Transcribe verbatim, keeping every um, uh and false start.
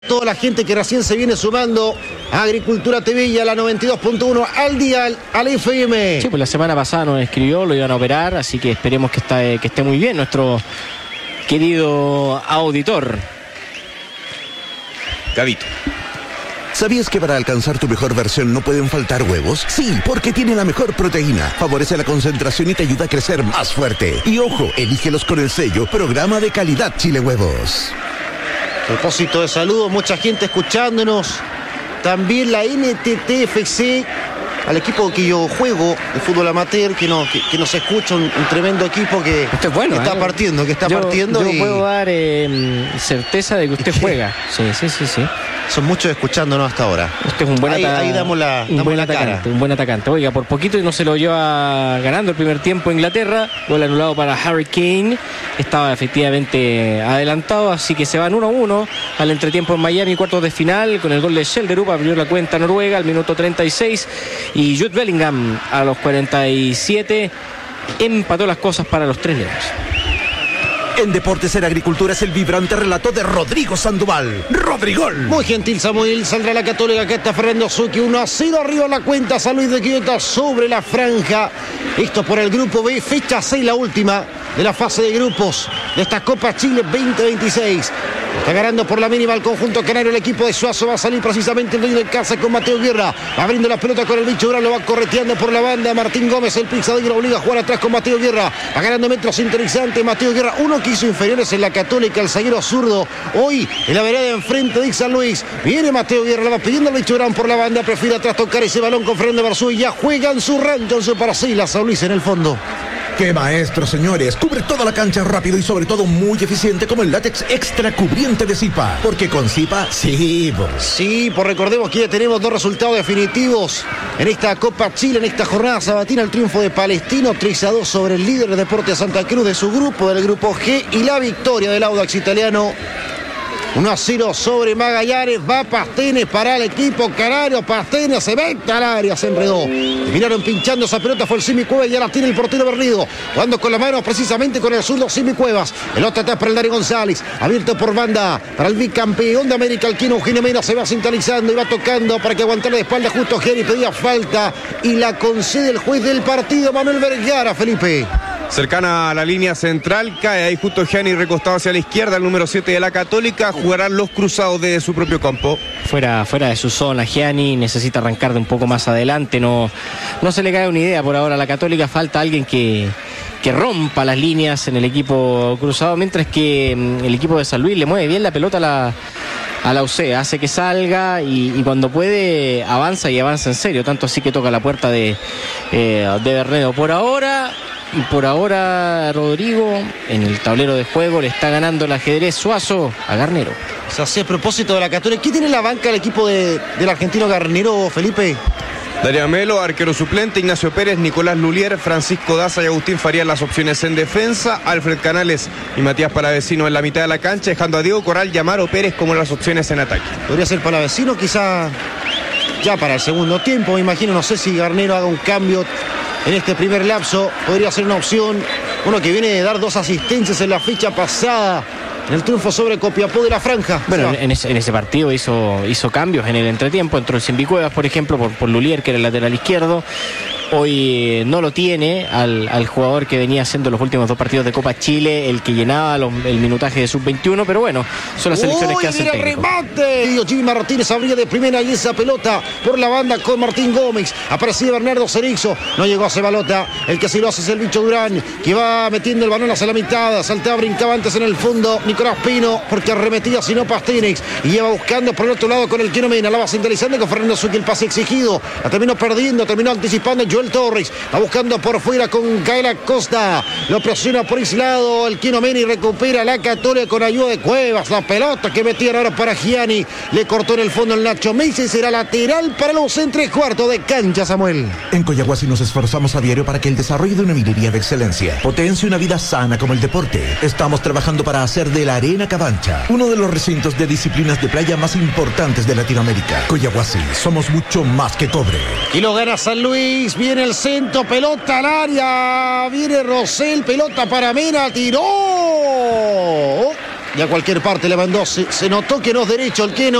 Toda la gente que recién se viene sumando a Agricultura T V y a la noventa y dos punto uno al dial, al F M. Sí, pues la semana pasada nos escribió, lo iban a operar, así que esperemos que, está, que esté muy bien nuestro querido auditor. Gavito. ¿Sabías que para alcanzar tu mejor versión no pueden faltar huevos? Sí, porque tiene la mejor proteína, favorece la concentración y te ayuda a crecer más fuerte. Y ojo, elígelos con el sello Programa de Calidad Chile Huevos. Propósito de saludo, mucha gente escuchándonos. También la N T T F C, al equipo que yo juego de fútbol amateur, que, no, que, que nos escucha, un, un tremendo equipo que, usted es bueno, que está ¿eh? partiendo, que está yo, partiendo. Yo y... puedo dar eh, certeza de que usted juega. Sí, sí, sí, sí. Son muchos escuchándonos hasta ahora. Usted es un buen, ahí, ata- ahí damos la, un damos buen la atacante, cara. un buen atacante. Oiga, por poquito y no se lo lleva ganando el primer tiempo Inglaterra. Gol anulado para Harry Kane. Estaba efectivamente adelantado, así que se van uno a uno al entretiempo en Miami, cuartos de final, con el gol de Schelderup, abrió la cuenta Noruega al minuto treinta y seis, y Jude Bellingham a los cuarenta y siete empató las cosas para los tres leones. En Deportes en Agricultura es el vibrante relato de Rodrigo Sandoval. ¡Rodrigol! Muy gentil Samuel, saldrá la Católica, acá está Fernando Zucchi, uno a cero arriba en la cuenta, San Luis de Quillota sobre la franja. Esto por el grupo B, fecha seis, la última de la fase de grupos de esta Copa Chile veinte veintiséis. Está ganando por la mínima el conjunto canario, el equipo de Suazo. Va a salir precisamente el dueño de casa con Mateo Guerra, va abriendo la pelota con el bicho Durán, lo va correteando por la banda Martín Gómez, el pisadillo lo obliga a jugar atrás con Mateo Guerra, va ganando metros interesantes Mateo Guerra, uno que hizo inferiores en la Católica, el zaguero zurdo, hoy en la vereda de enfrente de San Luis. Viene Mateo Guerra, la va pidiendo el bicho Durán por la banda, prefiere atrás tocar ese balón con Fernando Barzú y ya juega en su rancho, en su paracela, San Luis en el fondo. ¡Qué maestro, señores! Cubre toda la cancha rápido y sobre todo muy eficiente como el látex extra cubriente de Zipa. Porque con Zipa, sí, vos. Sí, pues recordemos que ya tenemos dos resultados definitivos en esta Copa Chile, en esta jornada sabatina, el triunfo de Palestino tres a dos sobre el líder de Deportes Santa Cruz de su grupo, del grupo G, y la victoria del Audax italiano uno a cero sobre Magallanes. Va Pastenes para el equipo canario. Pastenes se mete al área, se enredó. Terminaron pinchando esa pelota, fue el Simi Cuevas, ya la tiene el portero Bernido. Jugando con la mano precisamente con el zurdo Simi Cuevas. El otro atrás para el Dani González. Abierto por banda para el bicampeón de América, el Quino Eugenio Mena. Se va centralizando y va tocando para que aguantara de espalda justo Geri. Pedía falta y la concede el juez del partido, Manuel Vergara, Felipe. Cercana a la línea central, cae ahí justo Gianni recostado hacia la izquierda, el número siete de la Católica. Jugarán los cruzados de su propio campo. Fuera, fuera de su zona, Gianni necesita arrancar de un poco más adelante. No, no se le cae una idea por ahora a la Católica. Falta alguien que, que rompa las líneas en el equipo cruzado, mientras que el equipo de San Luis le mueve bien la pelota a la, a la U C, hace que salga y, y cuando puede avanza y avanza en serio. Tanto así que toca la puerta de, eh, de Bernedo. Por ahora... Y por ahora Rodrigo en el tablero de juego le está ganando el ajedrez Suazo a Garnero. O sea, sí, a propósito de la Católica, ¿qué tiene en la banca el equipo de, del argentino Garnero, Felipe? Darío Melo, arquero suplente, Ignacio Pérez, Nicolás Lulier, Francisco Daza y Agustín Farías las opciones en defensa, Alfred Canales y Matías Palavecino en la mitad de la cancha, dejando a Diego Corral y Amaro Pérez como las opciones en ataque. Podría ser Palavecino quizá ya para el segundo tiempo, me imagino, no sé si Garnero haga un cambio en este primer lapso, podría ser una opción, uno que viene de dar dos asistencias en la fecha pasada, en el triunfo sobre Copiapó de la Franja. Bueno, en ese, en ese partido hizo, hizo cambios en el entretiempo, entró el Simbi Cuevas, por ejemplo, por, por Lulier, que era el lateral izquierdo. Hoy eh, no lo tiene al, al jugador que venía haciendo los últimos dos partidos de Copa Chile, el que llenaba los, el minutaje de sub veintiuno, pero bueno, son las selecciones Uy, que hace el técnico. Remate. Dios, Jimmy Martínez abría de primera y esa pelota por la banda con Martín Gómez. Aparecía Bernardo Cerizo, no llegó a Cebalota. El que sí lo hace es el bicho Durán, que va metiendo el balón hacia la mitad, saltaba, brincaba antes en el fondo Nicolás Pino, porque arremetía sino Pastenes, y lleva buscando por el otro lado con el Quino Mena, la va centralizando con Fernando Zucchi, el pase exigido, la terminó perdiendo, terminó anticipando Joel Torres, va buscando por fuera con Gael Costa, lo presiona por ese lado el Quino Mena y recupera la Católica con ayuda de Cuevas. La pelota que metían ahora para Gianni, le cortó en el fondo el Nacho Messi, será lateral para los en tres cuartos de cancha, Samuel. En Coyahuasi nos esforzamos a diario para que el desarrollo de una minería de excelencia potencie una vida sana como el deporte. Estamos trabajando para hacer de la Arena Cabancha uno de los recintos de disciplinas de playa más importantes de Latinoamérica. Coyahuasi, somos mucho más que cobre. Y lo gana San Luis, viene el centro, pelota al área, viene Rosell, pelota para Mena, tiró. y a cualquier parte Lewandowski. Se notó que no es derecho el Keno.